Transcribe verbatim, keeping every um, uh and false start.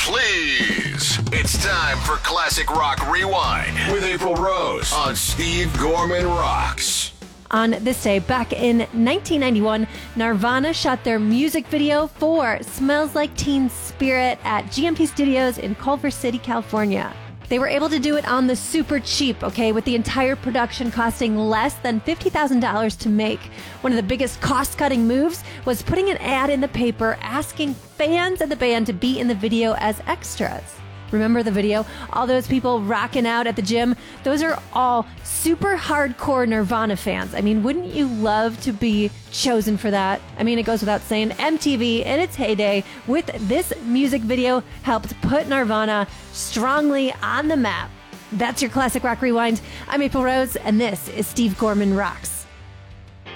please. It's time for Classic Rock Rewind with April Rose on Steve Gorman Rocks. On this day, back in nineteen ninety-one, Nirvana shot their music video for Smells Like Teen Spirit at G M T Studios in Culver City, California. They were able to do it on the super cheap, okay, with the entire production costing less than fifty thousand dollars to make. One of the biggest cost-cutting moves was putting an ad in the paper asking fans of the band to be in the video as extras. Remember the video? All those people rocking out at the gym? Those are all super hardcore Nirvana fans. I mean, wouldn't you love to be chosen for that? I mean, it goes without saying, M T V in its heyday with this music video helped put Nirvana strongly on the map. That's your Classic Rock Rewind. I'm April Rose, and this is Steve Gorman Rocks.